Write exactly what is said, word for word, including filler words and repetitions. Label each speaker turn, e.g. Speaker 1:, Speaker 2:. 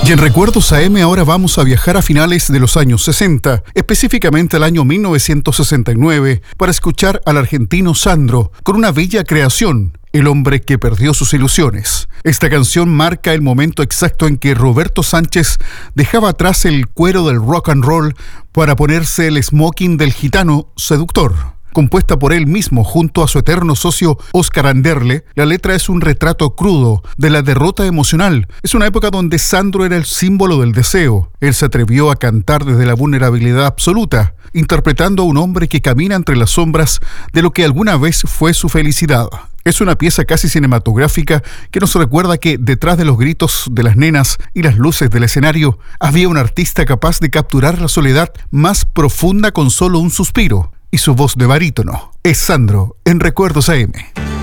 Speaker 1: Y en Recuerdos A M ahora vamos a viajar a finales de los años sesenta, específicamente al año mil novecientos sesenta y nueve, para escuchar al argentino Sandro con una bella creación, El hombre que perdió sus ilusiones. Esta canción marca el momento exacto en que Roberto Sánchez dejaba atrás el cuero del rock and roll para ponerse el smoking del gitano seductor. Compuesta por él mismo junto a su eterno socio Oscar Anderle, la letra es un retrato crudo de la derrota emocional. Es una época donde Sandro era el símbolo del deseo. Él se atrevió a cantar desde la vulnerabilidad absoluta, interpretando a un hombre que camina entre las sombras de lo que alguna vez fue su felicidad. Es una pieza casi cinematográfica que nos recuerda que detrás de los gritos de las nenas y las luces del escenario había un artista capaz de capturar la soledad más profunda con solo un suspiro. Y su voz de barítono es Sandro en Recuerdos A M.